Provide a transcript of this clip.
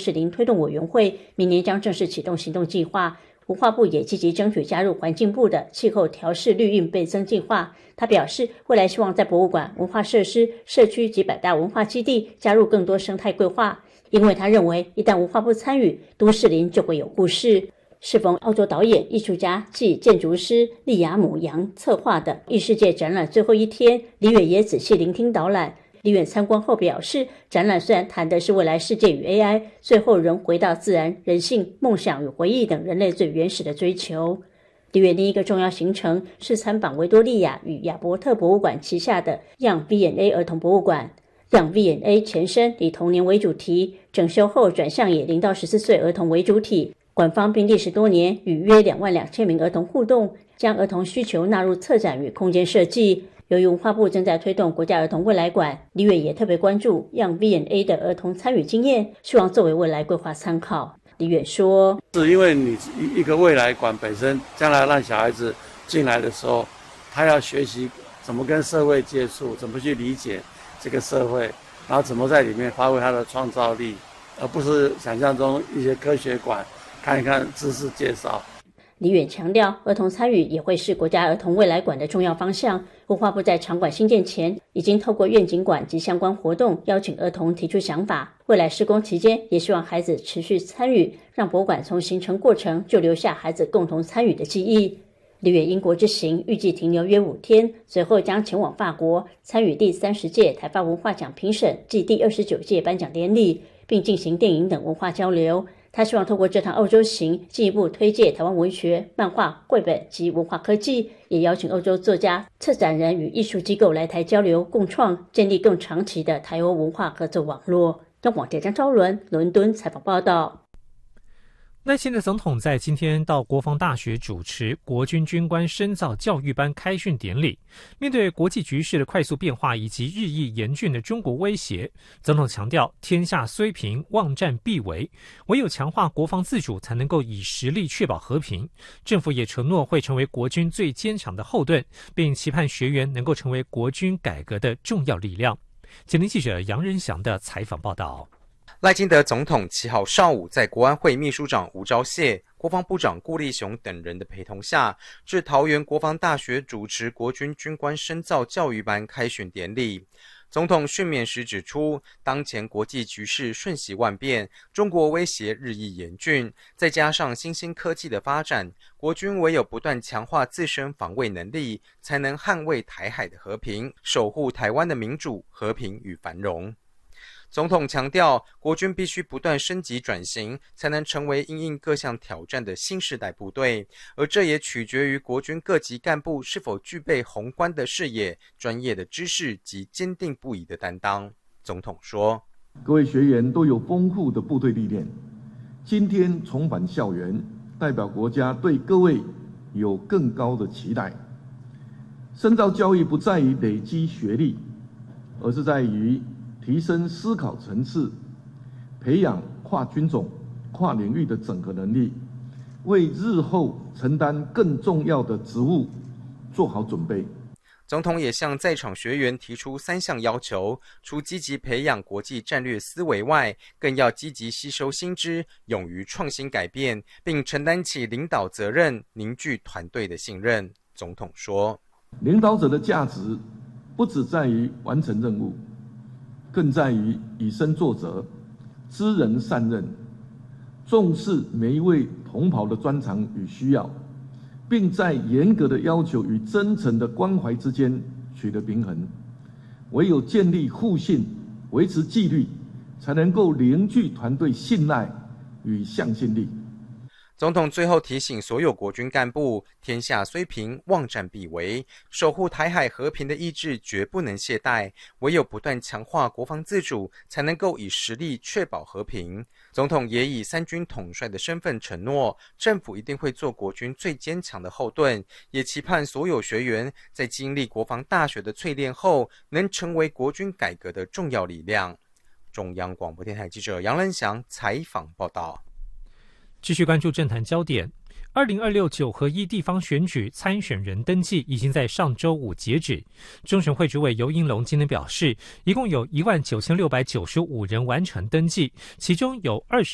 适林推动委员会明年将正式启动行动计划。文化部也积极争取加入环境部的气候调适绿运倍增计划。他表示，未来希望在博物馆、文化设施、社区及百大文化基地加入更多生态规划，因为他认为一旦文化部参与，都市林就会有故事。适逢澳洲导演、艺术家暨建筑师利亚姆杨策划的异世界展览最后一天，李远也仔细聆听导览。李远参观后表示，展览虽然谈的是未来世界与 AI， 最后仍回到自然、人性、梦想与回忆等人类最原始的追求。李远另一个重要行程是参访维多利亚与亚伯特博物馆旗下的 Young V&A 儿童博物馆。Young V&A 前身以童年为主题，整修后转向以0到14岁儿童为主体。馆方并历时多年与约22000名儿童互动，将儿童需求纳入策展与空间设计。由于文化部正在推动国家儿童未来馆，李远也特别关注Young V&A 的儿童参与经验，希望作为未来规划参考。李远说， 是因为你一个未来馆本身将来让小孩子进来的时候，他要学习怎么跟社会接触，怎么去理解这个社会，然后怎么在里面发挥他的创造力，而不是想象中一些科学馆看一看知识介绍。 李远强调，儿童参与也会是国家儿童未来馆的重要方向。文化部在场馆新建前，已经透过愿景馆及相关活动，邀请儿童提出想法。未来施工期间，也希望孩子持续参与，让博物馆从形成过程就留下孩子共同参与的记忆。李远英国之行预计停留约5天，随后将前往法国，参与第30届台法文化奖评审暨第29届颁奖典礼，并进行电影等文化交流。他希望透过这趟欧洲行，进一步推介台湾文学、漫画、绘本及文化科技，也邀请欧洲作家、策展人与艺术机构来台交流共创，建立更长期的台欧文化合作网络。中广电张昭伦伦敦采访报道。 赖清德总统在今天到国防大学主持国军军官深造教育班开训典礼。面对国际局势的快速变化以及日益严峻的中国威胁，总统强调，天下虽平，望战必危，唯有强化国防自主，才能够以实力确保和平。政府也承诺会成为国军最坚强的后盾，并期盼学员能够成为国军改革的重要力量。前天记者杨仁祥的采访报道。 赖清德总统7号上午在国安会秘书长吴钊燮、国防部长顾立雄等人的陪同下，至桃园国防大学主持国军军官深造教育班开训典礼。总统训勉时指出，当前国际局势瞬息万变，中国威胁日益严峻，再加上新兴科技的发展，国军唯有不断强化自身防卫能力，才能捍卫台海的和平，守护台湾的民主、和平与繁荣。总统强调，国军必须不断升级转型，才能成为因应各项挑战的新世代部队，而这也取决于国军各级干部是否具备宏观的视野、专业的知识及坚定不移的担当。总统说， 各位学员都有丰富的部队历练，今天重返校园，代表国家对各位有更高的期待。深造教育不在于累积学历，而是在于提升思考层次，培养跨军种、跨领域的整合能力，为日后承担更重要的职务做好准备。 总统也向在场学员提出3项要求，除积极培养国际战略思维外，更要积极吸收新知，勇于创新改变，并承担起领导责任，凝聚团队的信任。总统说， 领导者的价值不只在于完成任务，更在于以身作则，知人善任，重视每一位同袍的专长与需要，并在严格的要求与真诚的关怀之间取得平衡。唯有建立互信，维持纪律，才能够凝聚团队信赖与向心力。 总统最后提醒所有国军干部，天下虽平，望战必危，守护台海和平的意志绝不能懈怠，唯有不断强化国防自主，才能够以实力确保和平。总统也以3军统帅的身份承诺，政府一定会做国军最坚强的后盾，也期盼所有学员在经历国防大学的淬炼后，能成为国军改革的重要力量。中央广播电台记者杨仁祥采访报道。 继续关注政坛焦点，20269合1地方选举参选人登记已经在上周五截止。中选会主委游盈隆今天表示，一共有19695人完成登记，其中有20